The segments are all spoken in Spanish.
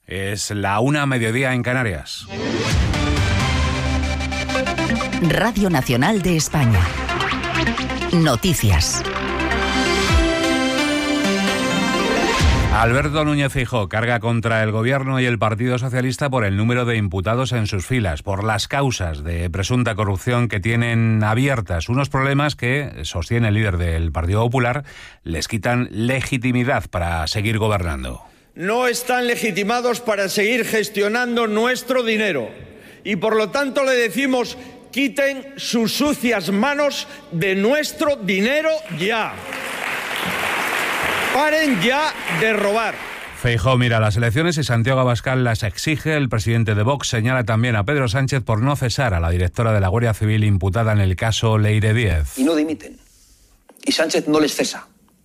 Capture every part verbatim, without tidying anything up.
Es la una a mediodía en Canarias. Radio Nacional de España. Noticias. Alberto Núñez Feijóo carga contra el Gobierno y el Partido Socialista por el número de imputados en sus filas, por las causas de presunta corrupción que tienen abiertas, unos problemas que, sostiene el líder del Partido Popular, les quitan legitimidad para seguir gobernando. No están legitimados para seguir gestionando nuestro dinero y, por lo tanto, le decimos: quiten sus sucias manos de nuestro dinero ya. Paren ya de robar. Feijóo mira las elecciones y Santiago Abascal las exige. El presidente de Vox señala también a Pedro Sánchez por no cesar a la directora de la Guardia Civil imputada en el caso Leire Díez. Y no dimiten. Y Sánchez no les cesa.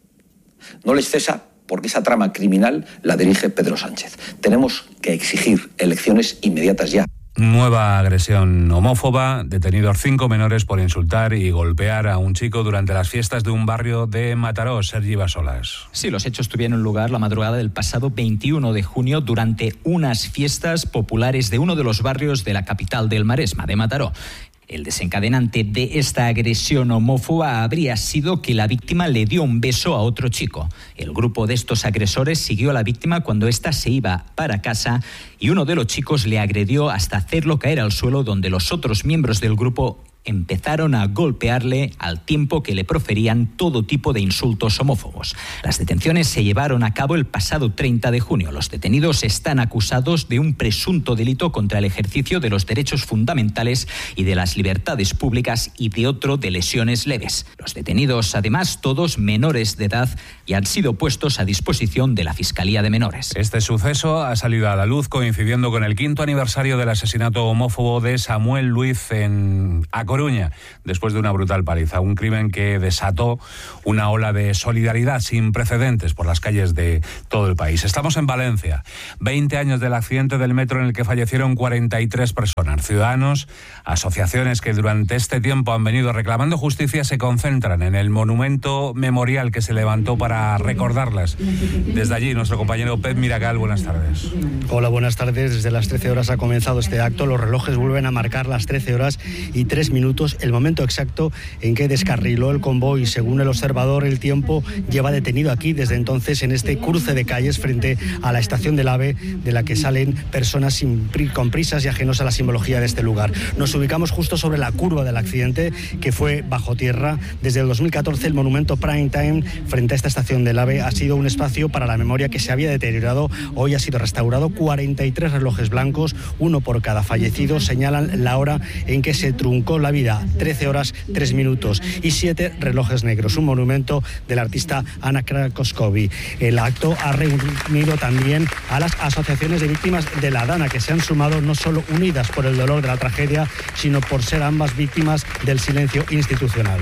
No les cesa porque esa trama criminal la dirige Pedro Sánchez. Tenemos que exigir elecciones inmediatas ya. Nueva agresión homófoba, detenidos cinco menores por insultar y golpear a un chico durante las fiestas de un barrio de Mataró. Sergi Basolas. Sí, los hechos tuvieron lugar la madrugada del pasado veintiuno de junio durante unas fiestas populares de uno de los barrios de la capital del Maresma, de Mataró. El desencadenante de esta agresión homófoba habría sido que la víctima le dio un beso a otro chico. El grupo de estos agresores siguió a la víctima cuando ésta se iba para casa y uno de los chicos le agredió hasta hacerlo caer al suelo, donde los otros miembros del grupo empezaron a golpearle al tiempo que le proferían todo tipo de insultos homófobos. Las detenciones se llevaron a cabo el pasado treinta de junio. Los detenidos están acusados de un presunto delito contra el ejercicio de los derechos fundamentales y de las libertades públicas y de otro de lesiones leves. Los detenidos, además, todos menores de edad, y han sido puestos a disposición de la Fiscalía de Menores. Este suceso ha salido a la luz coincidiendo con el quinto aniversario del asesinato homófobo de Samuel Luiz en A Coruña, después de una brutal paliza, un crimen que desató una ola de solidaridad sin precedentes por las calles de todo el país. Estamos en Valencia, veinte años del accidente del metro en el que fallecieron cuarenta y tres personas. Ciudadanos, asociaciones que durante este tiempo han venido reclamando justicia, se concentran en el monumento memorial que se levantó para recordarlas. Desde allí, nuestro compañero Pep Miracal, buenas tardes. Hola, buenas tardes. Desde las trece horas ha comenzado este acto. Los relojes vuelven a marcar las trece horas y tres minutos, el momento exacto en que descarriló el convoy. Según el observador, el tiempo lleva detenido aquí desde entonces en este cruce de calles frente a la estación del AVE, de la que salen personas sin, con prisas y ajenos a la simbología de este lugar. Nos ubicamos justo sobre la curva del accidente, que fue bajo tierra. Desde el dos mil catorce, el monumento Prime Time frente a esta estación del AVE ha sido un espacio para la memoria que se había deteriorado. Hoy ha sido restaurado. cuarenta y tres relojes blancos, uno por cada fallecido, señalan la hora en que se truncó la vida, trece horas tres minutos, y siete relojes negros, un monumento del artista Anna Krakowski. El acto ha reunido también a las asociaciones de víctimas de la Dana, que se han sumado no solo unidas por el dolor de la tragedia, sino por ser ambas víctimas del silencio institucional.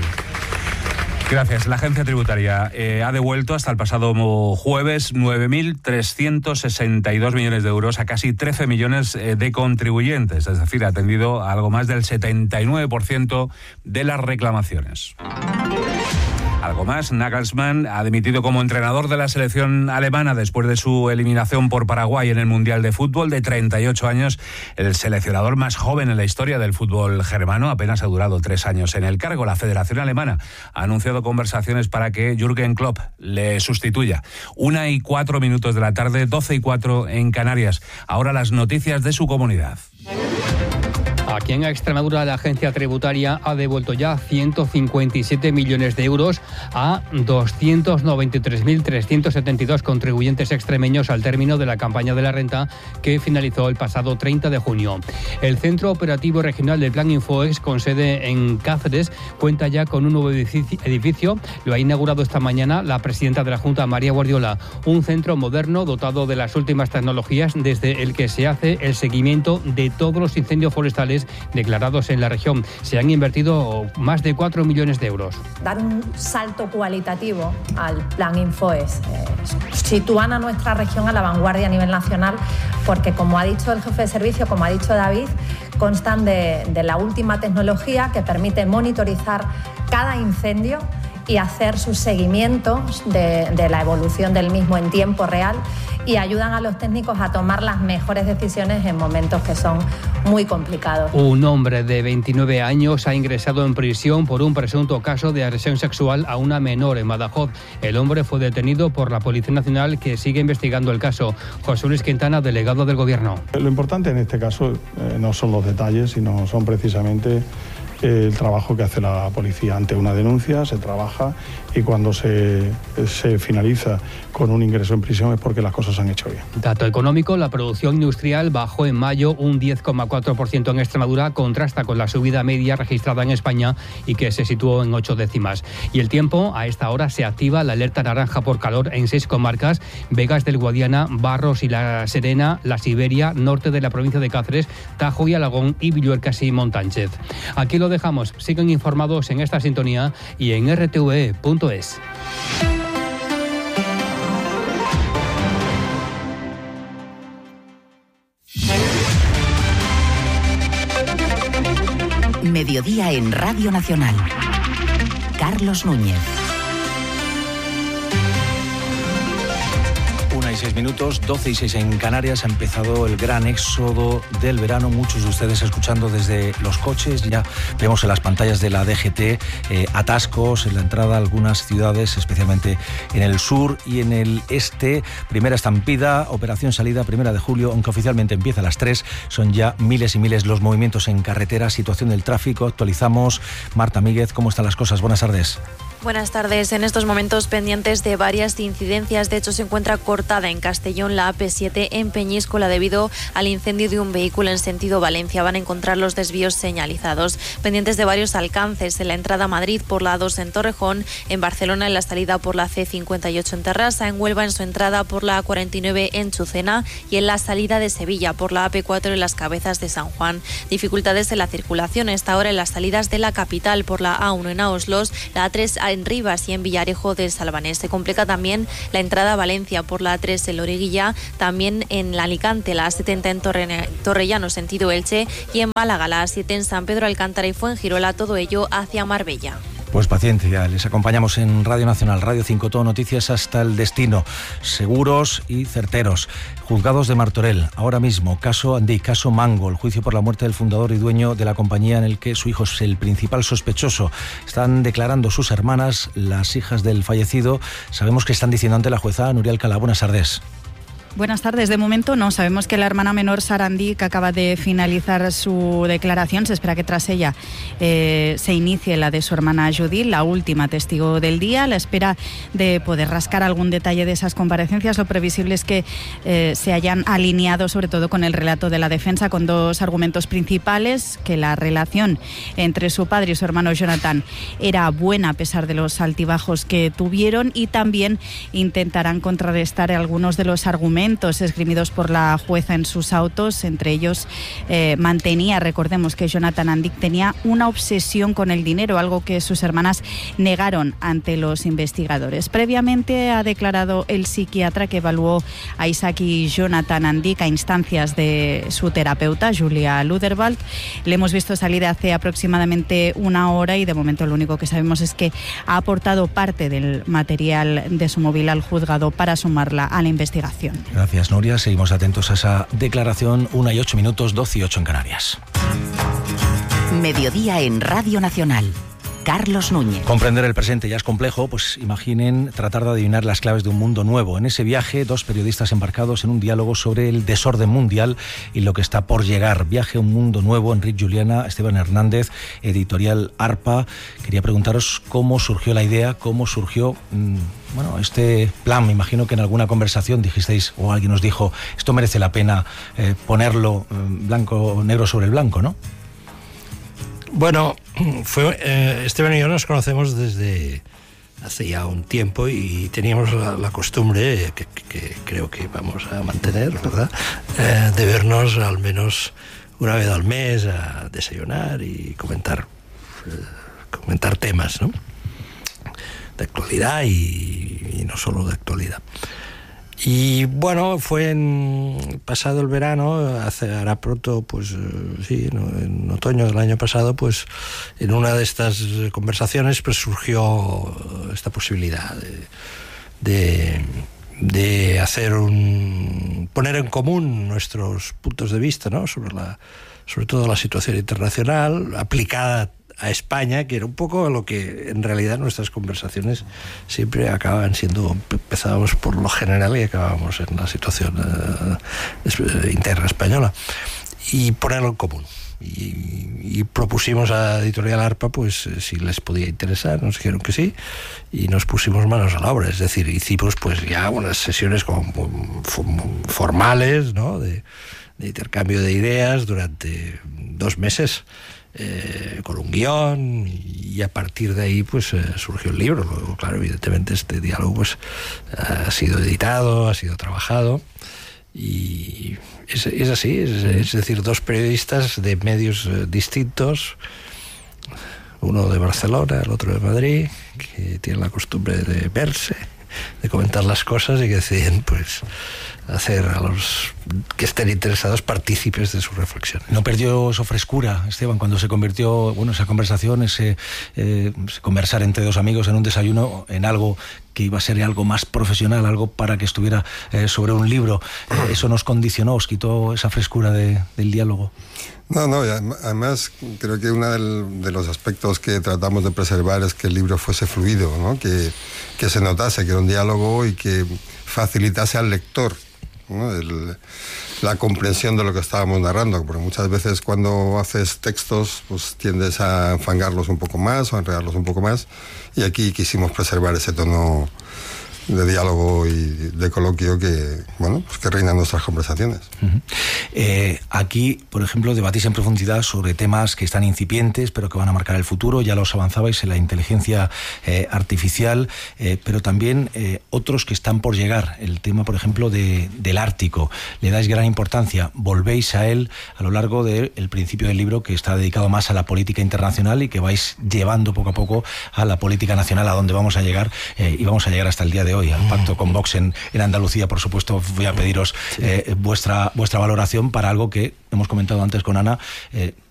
Gracias. La agencia tributaria eh, ha devuelto hasta el pasado jueves nueve mil trescientos sesenta y dos millones de euros a casi trece millones eh, de contribuyentes, es decir, ha atendido a algo más del setenta y nueve por ciento de las reclamaciones. Algo más, Nagelsmann ha dimitido como entrenador de la selección alemana después de su eliminación por Paraguay en el Mundial de Fútbol. De treinta y ocho años, el seleccionador más joven en la historia del fútbol germano, apenas ha durado tres años en el cargo. La Federación Alemana ha anunciado conversaciones para que Jürgen Klopp le sustituya. Una y cuatro minutos de la tarde, doce y cuatro en Canarias. Ahora las noticias de su comunidad. Aquí en Extremadura, la agencia tributaria ha devuelto ya ciento cincuenta y siete millones de euros a doscientos noventa y tres mil trescientos setenta y dos contribuyentes extremeños al término de la campaña de la renta que finalizó el pasado treinta de junio. El Centro Operativo Regional del Plan Infoex, con sede en Cáceres, cuenta ya con un nuevo edificio. Lo ha inaugurado esta mañana la presidenta de la Junta, María Guardiola. Un centro moderno dotado de las últimas tecnologías, desde el que se hace el seguimiento de todos los incendios forestales declarados en la región. Se han invertido más de cuatro millones de euros. Dar un salto cualitativo al Plan Infoex, eh, sitúan a nuestra región a la vanguardia a nivel nacional, porque, como ha dicho el jefe de servicio, como ha dicho David, constan de, de la última tecnología que permite monitorizar cada incendio y hacer su seguimiento de, de la evolución del mismo en tiempo real, y ayudan a los técnicos a tomar las mejores decisiones en momentos que son muy complicados. Un hombre de veintinueve años ha ingresado en prisión por un presunto caso de agresión sexual a una menor en Badajoz. El hombre fue detenido por la Policía Nacional, que sigue investigando el caso. José Luis Quintana, delegado del Gobierno. Lo importante en este caso eh, no son los detalles, sino son precisamente el trabajo que hace la policía. Ante una denuncia se trabaja y cuando se, se finaliza con un ingreso en prisión es porque las cosas se han hecho bien. Dato económico: la producción industrial bajó en mayo un diez coma cuatro por ciento en Extremadura, contrasta con la subida media registrada en España y que se situó en ocho décimas. Y el tiempo: a esta hora se activa la alerta naranja por calor en seis comarcas: Vegas del Guadiana, Barros y La Serena, la Siberia, norte de la provincia de Cáceres, Tajo y Alagón y Villuercas y Montánchez. Aquí lo dejamos. Siguen informados en esta sintonía y en r t v e punto es. Mediodía en Radio Nacional. Carlos Núñez. Una y seis minutos, doce y seis en Canarias. Ha empezado el gran éxodo del verano. Muchos de ustedes escuchando desde los coches. Ya vemos en las pantallas de la D G T eh, atascos en la entrada a algunas ciudades, especialmente en el sur y en el este. Primera estampida, operación salida primera de julio, aunque oficialmente empieza a las tres. Son ya miles y miles los movimientos en carretera. Situación del tráfico, actualizamos. Marta Míguez, ¿cómo están las cosas? Buenas tardes. Buenas tardes. En estos momentos pendientes de varias incidencias. De hecho, se encuentra cortada en Castellón la A P siete en Peñíscola debido al incendio de un vehículo en sentido Valencia. Van a encontrar los desvíos señalizados. Pendientes de varios alcances en la entrada a Madrid por la A dos en Torrejón, en Barcelona en la salida por la C cincuenta y ocho en Terrassa, en Huelva en su entrada por la A cuarenta y nueve en Chucena y en la salida de Sevilla por la A P cuatro en las Cabezas de San Juan. Dificultades en la circulación a esta hora en las salidas de la capital por la A uno en Aoslos, la A tres en Rivas y en Villarejo del Salvanés. Se complica también la entrada a Valencia por la A tres en Loriguilla, también en la Alicante la A setenta en Torre, Torrellano sentido Elche y en Málaga la A siete en San Pedro Alcántara y Fuengirola, todo ello hacia Marbella. Pues paciencia, les acompañamos en Radio Nacional, Radio cinco, todo noticias hasta el destino, seguros y certeros. Juzgados de Martorell, ahora mismo, caso Andí, caso Mango, el juicio por la muerte del fundador y dueño de la compañía en el que su hijo es el principal sospechoso. Están declarando sus hermanas, las hijas del fallecido. Sabemos que están diciendo ante la jueza. Nuria Alcalá, buenas tardes. Buenas tardes. De momento no. Sabemos que la hermana menor Sara Andí, que acaba de finalizar su declaración, se espera que tras ella eh, se inicie la de su hermana Judith, la última testigo del día. La espera de poder rascar algún detalle de esas comparecencias. Lo previsible es que eh, se hayan alineado sobre todo con el relato de la defensa, con dos argumentos principales: que la relación entre su padre y su hermano Jonathan era buena a pesar de los altibajos que tuvieron, y también intentarán contrarrestar algunos de los argumentos esgrimidos por la jueza en sus autos. Entre ellos eh, mantenía, recordemos que Jonathan Andí tenía una obsesión con el dinero, algo que sus hermanas negaron ante los investigadores. Previamente ha declarado el psiquiatra que evaluó a Isaac y Jonathan Andí a instancias de su terapeuta, Julia Luderwald. Le hemos visto salir hace aproximadamente una hora y de momento lo único que sabemos es que ha aportado parte del material de su móvil al juzgado para sumarla a la investigación. Gracias, Nuria. Seguimos atentos a esa declaración. Una y ocho minutos, doce y ocho en Canarias. Mediodía en Radio Nacional. Carlos Núñez. Comprender el presente ya es complejo, pues imaginen tratar de adivinar las claves de un mundo nuevo. En ese viaje, dos periodistas embarcados en un diálogo sobre el desorden mundial y lo que está por llegar. Viaje a un mundo nuevo, Enrique Juliana, Esteban Hernández, editorial ARPA. Quería preguntaros cómo surgió la idea, cómo surgió mmm, bueno, este plan. Me imagino que en alguna conversación dijisteis, o alguien os dijo, esto merece la pena eh, ponerlo eh, blanco, negro sobre el blanco, ¿no? Bueno, fue, eh, Esteban y yo nos conocemos desde hace ya un tiempo y teníamos la, la costumbre, que, que, que creo que vamos a mantener, ¿verdad?, eh, de vernos al menos una vez al mes a desayunar y comentar, eh, comentar temas, ¿no?, de actualidad y, y no solo de actualidad. Y bueno, fue en pasado el verano, hace, hará pronto, pues sí, en otoño del año pasado, pues en una de estas conversaciones pues surgió esta posibilidad de, de, de hacer un poner en común nuestros puntos de vista, ¿no? sobre la sobre todo la situación internacional aplicada a España, que era un poco lo que en realidad nuestras conversaciones siempre acaban siendo. Empezábamos por lo general y acabábamos en la situación uh, interna española, y ponerlo en común. Y, y propusimos a Editorial Arpa pues si les podía interesar, nos dijeron que sí, y nos pusimos manos a la obra. Es decir, hicimos pues ya unas sesiones como formales, ¿no? de, de intercambio de ideas durante dos meses, eh, con un guión, y a partir de ahí pues eh, surgió el libro. Luego, claro, evidentemente este diálogo pues ha sido editado, ha sido trabajado. Y es, es así, es, es decir, dos periodistas de medios eh, distintos, uno de Barcelona, el otro de Madrid, que tienen la costumbre de verse, de comentar las cosas, y que deciden pues hacer a los que estén interesados partícipes de su reflexión. ¿No perdió su frescura, Esteban, cuando se convirtió, bueno, esa conversación, ese eh, conversar entre dos amigos en un desayuno, en algo que iba a ser algo más profesional, algo para que estuviera eh, sobre un libro? Eh, ¿Eso nos condicionó, os quitó esa frescura de, del diálogo? No, no, además creo que uno del, de los aspectos que tratamos de preservar es que el libro fuese fluido, ¿no? que, que se notase que era un diálogo y que facilitase al lector, ¿no? el, la comprensión de lo que estábamos narrando, porque muchas veces cuando haces textos pues tiendes a enfangarlos un poco más o a enredarlos un poco más, y aquí quisimos preservar ese tono de diálogo y de coloquio que, bueno, pues que reina en nuestras conversaciones. Uh-huh. Eh, aquí, por ejemplo, debatís en profundidad sobre temas que están incipientes, pero que van a marcar el futuro. Ya los avanzabais en la inteligencia eh, artificial, eh, pero también eh, otros que están por llegar. El tema, por ejemplo, de, del Ártico. Le dais gran importancia. Volvéis a él a lo largo del principio del libro, que está dedicado más a la política internacional y que vais llevando poco a poco a la política nacional, a donde vamos a llegar, eh, y vamos a llegar hasta el día de hoy, al pacto con Vox en, en Andalucía. Por supuesto, voy a pediros eh, vuestra, vuestra valoración para algo que hemos comentado antes con Ana. Eh,